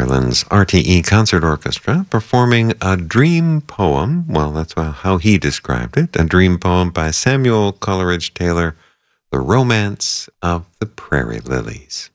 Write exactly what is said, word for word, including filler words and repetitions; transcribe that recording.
Ireland's R T E Concert Orchestra performing a dream poem. Well, that's how he described it. A dream poem by Samuel Coleridge Taylor, The Romance of the Prairie Lilies.